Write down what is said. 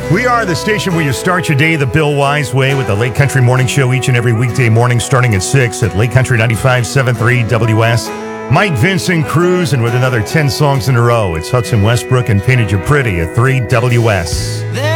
We are the station where you start your day the Bill Wise way with the Lake Country Morning Show each and every weekday morning starting at 6 at Lake Country 95.73 WS. Mike Vincent Cruz, and with another 10 songs in a row, it's Hudson Westbrook and Painted You Pretty at 3 WS.